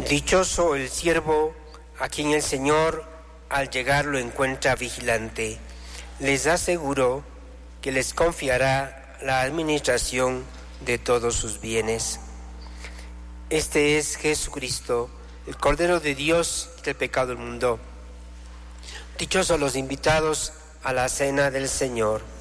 Dichoso el siervo a quien el Señor al llegar lo encuentra vigilante. Les aseguro que les confiará la administración de todos sus bienes. Este es Jesucristo, el Cordero de Dios, del pecado del mundo. Dichosos los invitados a la cena del Señor.